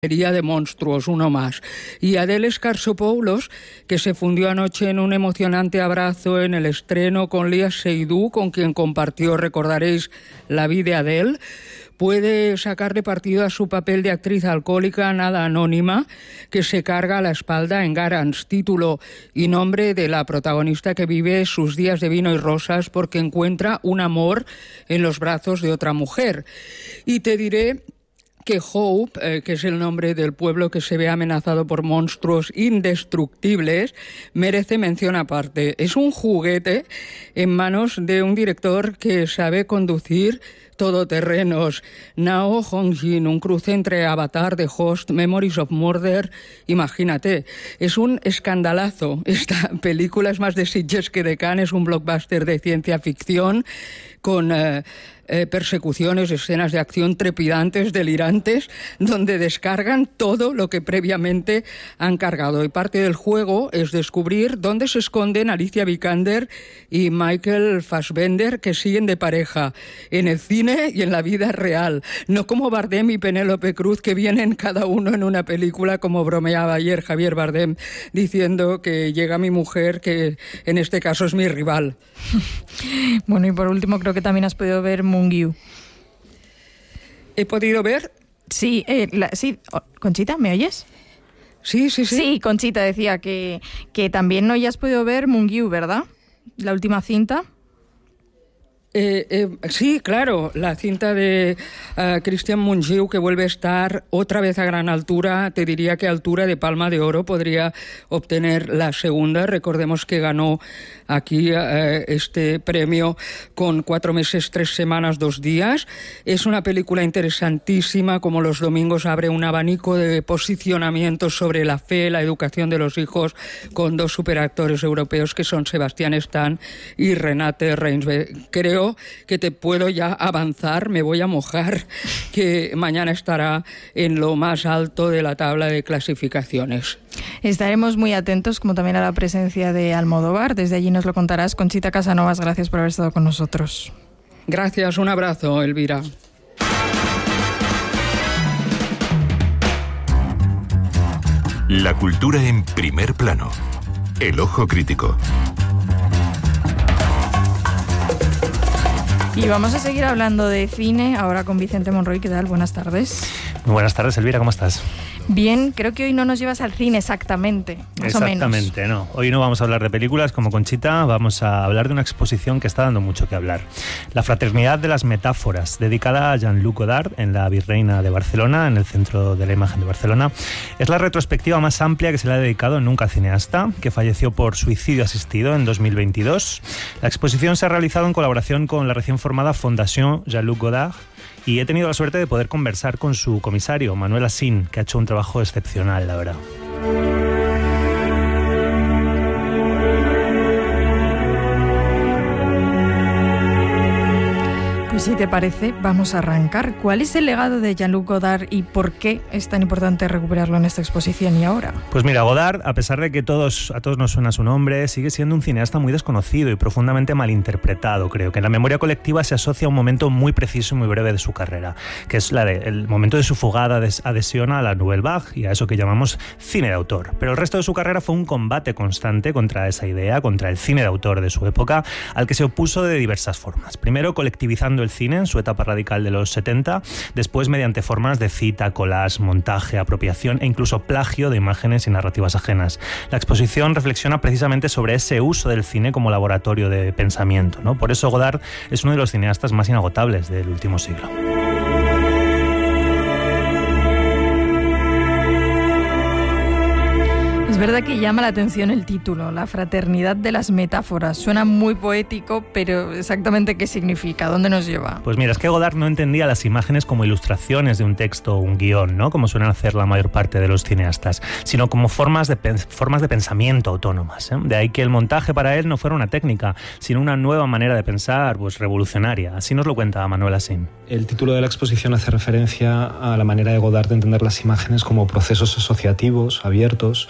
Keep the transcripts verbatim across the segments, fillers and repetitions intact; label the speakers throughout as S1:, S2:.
S1: de monstruos, uno más. Y Adele Scarsopoulos, que se fundió anoche en un emocionante abrazo en el estreno con Léa Seydoux, con quien compartió, recordaréis, La vida de Adele, puede sacarle partido a su papel de actriz alcohólica nada anónima que se carga a la espalda en Garance, título y nombre de la protagonista que vive sus días de vino y rosas porque encuentra un amor en los brazos de otra mujer. Y te diré que Hope, eh, que es el nombre del pueblo que se ve amenazado por monstruos indestructibles, merece mención aparte. Es un juguete en manos de un director que sabe conducir todoterrenos. Nao Hong-jin, un cruce entre Avatar, The Host, Memories of Murder. Imagínate, es un escandalazo. Esta película es más de Sitges que de Cannes, es un blockbuster de ciencia ficción con eh, eh, persecuciones, escenas de acción trepidantes, delirantes, donde descargan todo lo que previamente han cargado. Y parte del juego es descubrir dónde se esconden Alicia Vikander y Michael Fassbender, que siguen de pareja en el cine y en la vida real. No como Bardem y Penélope Cruz, que vienen cada uno en una película, como bromeaba ayer Javier Bardem, diciendo que llega mi mujer, que en este caso es mi rival.
S2: Bueno, y por último, creo que también has podido ver Mungiu.
S1: ¿He podido ver?
S2: Sí, eh, la, sí. Conchita, ¿me oyes?
S1: Sí, sí, sí.
S2: Sí, Conchita decía que, que también no hayas podido ver Mungiu, ¿verdad? La última cinta.
S1: Eh, eh, sí, claro, la cinta de uh, Christian Mungiu, que vuelve a estar otra vez a gran altura, te diría que a altura de Palma de Oro podría obtener la segunda. Recordemos que ganó aquí uh, este premio con cuatro meses, tres semanas, dos días. Es una película interesantísima, como los domingos abre un abanico de posicionamientos sobre la fe, la educación de los hijos, con dos superactores europeos que son Sebastián Stan y Renate Reinsve. Creo que te puedo ya avanzar, me voy a mojar, que mañana estará en lo más alto de la tabla de clasificaciones.
S2: Estaremos muy atentos, como también a la presencia de Almodóvar. Desde allí nos lo contarás. Conchita Casanovas, gracias por haber estado con nosotros.
S1: Gracias, un abrazo, Elvira.
S3: La cultura en primer plano. El ojo crítico.
S2: Y vamos a seguir hablando de cine, ahora con Vicente Monroy. ¿Qué tal? Buenas tardes.
S4: Muy buenas tardes, Elvira, ¿cómo estás?
S2: Bien, creo que hoy no nos llevas al cine exactamente, más
S4: Exactamente,
S2: o menos.
S4: no. Hoy no vamos a hablar de películas como Conchita, vamos a hablar de una exposición que está dando mucho que hablar. La Fraternidad de las Metáforas, dedicada a Jean-Luc Godard en la Virreina de Barcelona, en el Centro de la Imagen de Barcelona. Es la retrospectiva más amplia que se le ha dedicado nunca al cineasta, que falleció por suicidio asistido en dos mil veintidós. La exposición se ha realizado en colaboración con la recién formada Fondation Jean-Luc Godard, y he tenido la suerte de poder conversar con su comisario, Manuel Asín, que ha hecho un trabajo excepcional, la verdad.
S2: Pues si te parece, vamos a arrancar. ¿Cuál es el legado de Jean-Luc Godard y por qué es tan importante recuperarlo en esta exposición y ahora?
S4: Pues mira, Godard, a pesar de que todos, a todos nos suena su nombre, sigue siendo un cineasta muy desconocido y profundamente malinterpretado, creo, que en la memoria colectiva se asocia a un momento muy preciso y muy breve de su carrera, que es la de, el momento de su fugada adhesión a la Nouvelle Vague y a eso que llamamos cine de autor. Pero el resto de su carrera fue un combate constante contra esa idea, contra el cine de autor de su época, al que se opuso de diversas formas. Primero, colectivizando el cine en su etapa radical de los setenta, después mediante formas de cita, collage, montaje, apropiación e incluso plagio de imágenes y narrativas ajenas. La exposición reflexiona precisamente sobre ese uso del cine como laboratorio de pensamiento, ¿no? Por eso Godard es uno de los cineastas más inagotables del último siglo.
S2: Es verdad que llama la atención el título, La Fraternidad de las Metáforas. Suena muy poético, pero exactamente ¿qué significa? ¿Dónde nos lleva?
S4: Pues mira, es que Godard no entendía las imágenes como ilustraciones de un texto o un guión, ¿no? Como suelen hacer la mayor parte de los cineastas, sino como formas de, formas de pensamiento autónomas, ¿eh? De ahí que el montaje para él no fuera una técnica, sino una nueva manera de pensar, pues revolucionaria. Así nos lo cuenta Manuel Asín.
S5: El título de la exposición hace referencia a la manera de Godard de entender las imágenes como procesos asociativos, abiertos,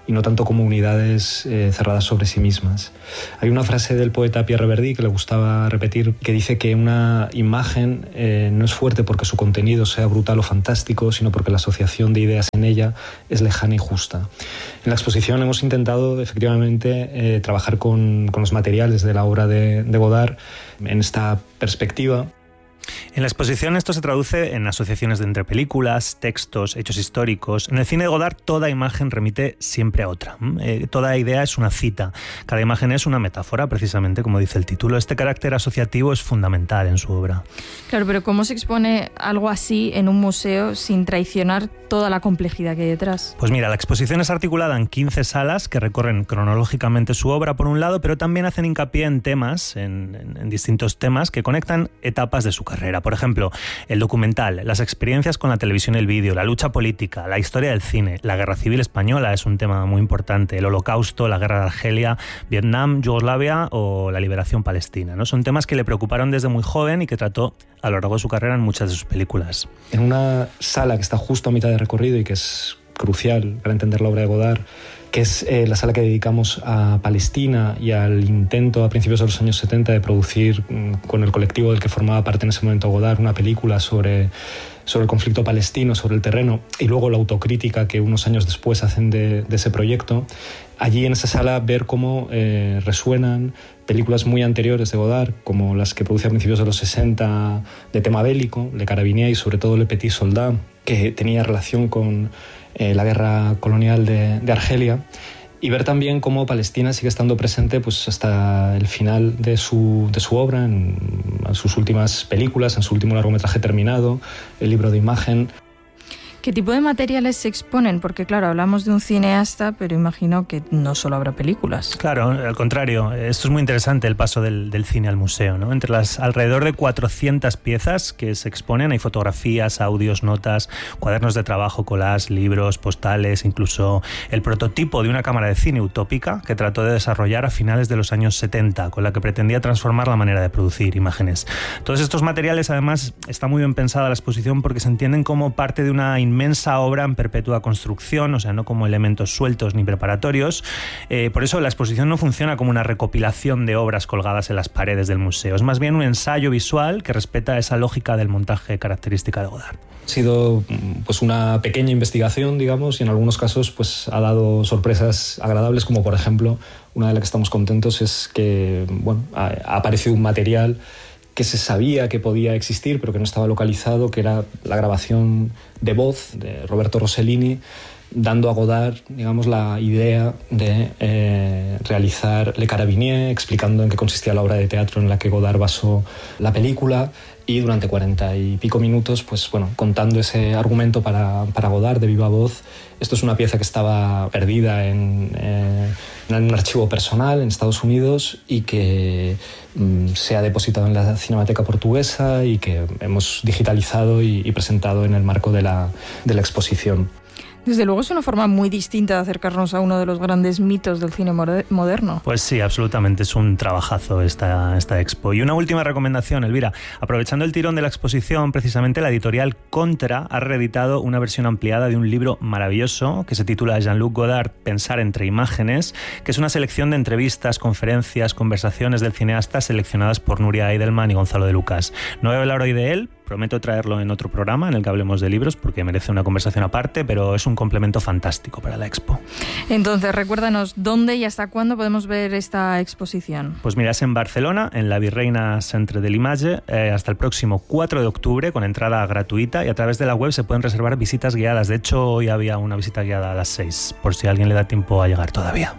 S5: y no tanto como unidades eh, cerradas sobre sí mismas. Hay una frase del poeta Pierre Verdi que le gustaba repetir, que dice que una imagen eh, no es fuerte porque su contenido sea brutal o fantástico, sino porque la asociación de ideas en ella es lejana y justa. En la exposición hemos intentado efectivamente eh, trabajar con, con los materiales de la obra de, de Godard en esta perspectiva.
S4: En la exposición esto se traduce en asociaciones de entre películas, textos, hechos históricos. En el cine de Godard toda imagen remite siempre a otra. Eh, toda idea es una cita. Cada imagen es una metáfora, precisamente como dice el título. Este carácter asociativo es fundamental en su obra.
S2: Claro, pero ¿cómo se expone algo así en un museo sin traicionar toda la complejidad que hay detrás?
S4: Pues mira, la exposición es articulada en quince salas que recorren cronológicamente su obra por un lado, pero también hacen hincapié en temas, en, en, en distintos temas que conectan etapas de su carrera. Por ejemplo, el documental, las experiencias con la televisión y el vídeo, la lucha política, la historia del cine, la guerra civil española es un tema muy importante, el holocausto, la guerra de Argelia, Vietnam, Yugoslavia o la liberación palestina, ¿no? Son temas que le preocuparon desde muy joven y que trató a lo largo de su carrera en muchas de sus películas.
S5: En una sala que está justo a mitad de recorrido y que es crucial para entender la obra de Godard, que es eh, la sala que dedicamos a Palestina y al intento a principios de los años setenta de producir mm, con el colectivo del que formaba parte en ese momento Godard una película sobre, sobre el conflicto palestino, sobre el terreno, y luego la autocrítica que unos años después hacen de, de ese proyecto. Allí en esa sala ver cómo eh, resuenan películas muy anteriores de Godard, como las que produce a principios de los sesenta de tema bélico, Le Carabinier y sobre todo Le Petit Soldat, que tenía relación con eh, la guerra colonial de, de Argelia, y ver también cómo Palestina sigue estando presente pues, hasta el final de su, de su obra, en, en sus últimas películas, en su último largometraje terminado, el libro de imagen.
S2: ¿Qué tipo de materiales se exponen? Porque claro, hablamos de un cineasta, pero imagino que no solo habrá películas.
S4: Claro, al contrario, esto es muy interesante, el paso del, del cine al museo, ¿no? Entre las alrededor de cuatrocientas piezas que se exponen hay fotografías, audios, notas, cuadernos de trabajo, collages, libros, postales, incluso el prototipo de una cámara de cine utópica que trató de desarrollar a finales de los años setenta, con la que pretendía transformar la manera de producir imágenes. Todos estos materiales, además, está muy bien pensada la exposición porque se entienden como parte de una inmensa obra en perpetua construcción, o sea, no como elementos sueltos ni preparatorios. Eh, por eso la exposición no funciona como una recopilación de obras colgadas en las paredes del museo. Es más bien un ensayo visual que respeta esa lógica del montaje característica de Godard.
S5: Ha sido pues, una pequeña investigación, digamos, y en algunos casos pues, ha dado sorpresas agradables, como por ejemplo, una de las que estamos contentos es que bueno, ha, ha aparecido un material que se sabía que podía existir, pero que no estaba localizado, que era la grabación de voz de Roberto Rossellini, dando a Godard, digamos, la idea de eh, realizar Le Carabinier, explicando en qué consistía la obra de teatro en la que Godard basó la película, y durante cuarenta y pico minutos, pues bueno, contando ese argumento para, para Godard de viva voz. Esto es una pieza que estaba perdida en, eh, en un archivo personal en Estados Unidos y que mm, se ha depositado en la Cinemateca Portuguesa y que hemos digitalizado y, y presentado en el marco de la, de la exposición.
S2: Desde luego es una forma muy distinta de acercarnos a uno de los grandes mitos del cine moderno.
S4: Pues sí, absolutamente, es un trabajazo esta, esta expo. Y una última recomendación, Elvira. Aprovechando el tirón de la exposición, precisamente la editorial Contra ha reeditado una versión ampliada de un libro maravilloso que se titula Jean-Luc Godard, Pensar entre imágenes, que es una selección de entrevistas, conferencias, conversaciones del cineasta seleccionadas por Nuria Eidelman y Gonzalo de Lucas. No voy a hablar hoy de él, prometo traerlo en otro programa en el que hablemos de libros porque merece una conversación aparte, pero es un complemento fantástico para la expo.
S2: Entonces, recuérdanos dónde y hasta cuándo podemos ver esta exposición.
S4: Pues mira, es en Barcelona, en la Virreina Centre de l'Image, eh, hasta el próximo cuatro de octubre con entrada gratuita, y a través de la web se pueden reservar visitas guiadas. De hecho, hoy había una visita guiada a las seis, por si a alguien le da tiempo a llegar todavía.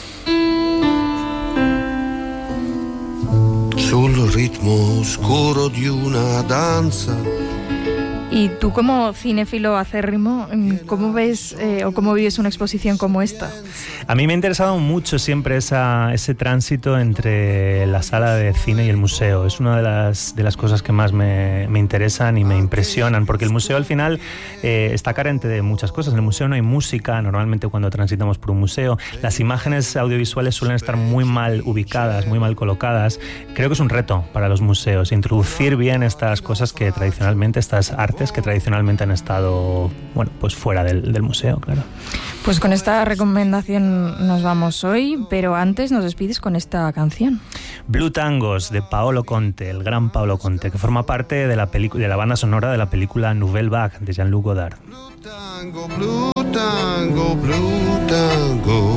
S6: Sul ritmo oscuro di una danza.
S2: Y tú como cinéfilo acérrimo, ¿cómo ves eh, o cómo vives una exposición como esta?
S4: A mí me ha interesado mucho siempre esa, ese tránsito entre la sala de cine y el museo. Es una de las, de las cosas que más me, me interesan y me impresionan, porque el museo al final eh, está carente de muchas cosas. En el museo no hay música, normalmente cuando transitamos por un museo. Las imágenes audiovisuales suelen estar muy mal ubicadas, muy mal colocadas. Creo que es un reto para los museos, introducir bien estas cosas que tradicionalmente, estas artes artes que tradicionalmente han estado, bueno, pues fuera del, del museo, claro.
S2: Pues con esta recomendación nos vamos hoy, pero antes nos despides con esta canción.
S4: Blue Tangos, de Paolo Conte, el gran Paolo Conte, que forma parte de la, pelic- de la banda sonora de la película Nouvelle Vague, de Jean-Luc Godard.
S6: Blue tango, blue tango, blue tango.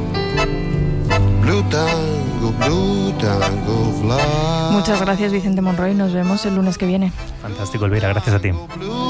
S6: Blue tango, blue tango, fly.
S2: Muchas gracias, Vicente Monroy. Nos vemos el lunes que viene.
S4: Fantástico, Elvira, gracias a ti.